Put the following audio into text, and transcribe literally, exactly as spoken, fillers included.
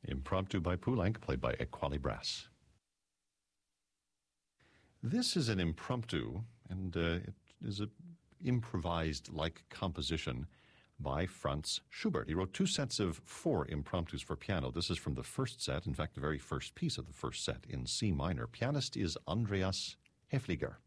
Impromptu by Poulenc, played by Equali Brass. This is an impromptu, and uh, it is an improvised-like composition by Franz Schubert. He wrote two sets of four impromptus for piano. This is from the first set, in fact, the very first piece of the first set in C minor. Pianist is Andreas Haefliger.